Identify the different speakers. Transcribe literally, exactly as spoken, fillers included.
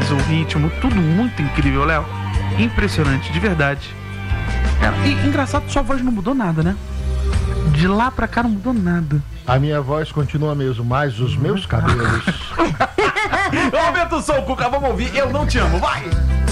Speaker 1: voz, o ritmo, tudo muito incrível, Léo. Impressionante, de verdade. Cara, e engraçado, sua voz não mudou nada, né? De lá pra cá não mudou nada.
Speaker 2: A minha voz continua mesmo, mas os meus cabelos...
Speaker 3: Aumenta o som, Cuca, vamos ouvir Eu Não Te Amo, vai!